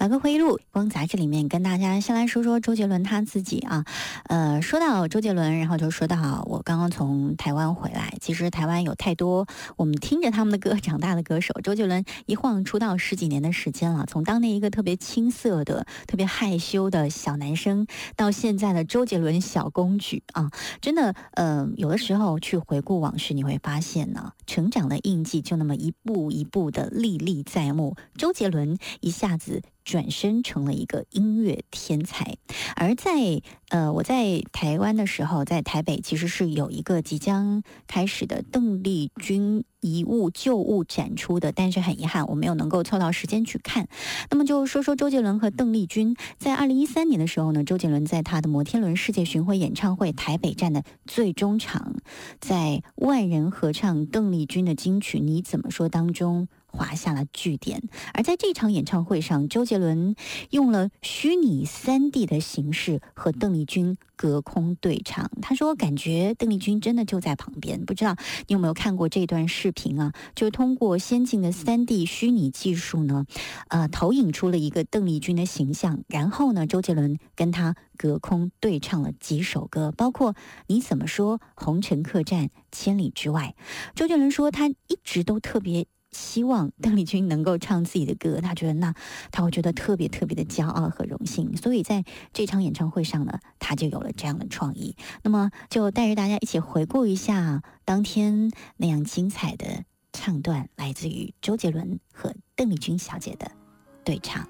老歌回忆录光杂志里面跟大家先来说说周杰伦他自己啊。说到周杰伦，然后就说到我刚刚从台湾回来，其实台湾有太多我们听着他们的歌长大的歌手。周杰伦一晃出道10几年的时间了，从当年一个特别青涩的特别害羞的小男生，到现在的周杰伦小公举啊，真的有的时候去回顾往事，你会发现呢，成长的印记就那么一步一步的历历在目。周杰伦一下子转身成了一个音乐天才，而在我在台湾的时候，在台北其实是有一个即将开始的邓丽君遗物旧物展出的，但是很遗憾我没有能够凑到时间去看。那么就说说周杰伦和邓丽君。在2013年的时候呢，周杰伦在他的摩天轮世界巡回演唱会台北站的最终场，在万人合唱邓丽君的金曲《你怎么说》当中划下了句点。而在这场演唱会上，周杰伦用了虚拟3D 的形式和邓丽君隔空对唱。他说感觉邓丽君真的就在旁边。不知道你有没有看过这段视频啊，就通过先进的3D 虚拟技术呢，投影出了一个邓丽君的形象，然后呢，周杰伦跟他隔空对唱了几首歌，包括你怎么说、红尘客栈、千里之外。周杰伦说他一直都特别希望邓丽君能够唱自己的歌，他觉得他会觉得特别特别的骄傲和荣幸，所以在这场演唱会上呢，他就有了这样的创意。那么就带着大家一起回顾一下当天那样精彩的唱段，来自于周杰伦和邓丽君小姐的对唱。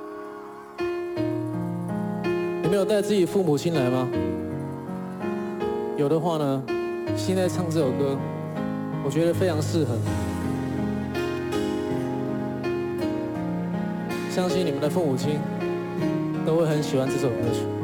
你没有带自己父母亲来吗？有的话呢，现在唱这首歌，我觉得非常适合。相信你们的父母亲都会很喜欢这首歌曲。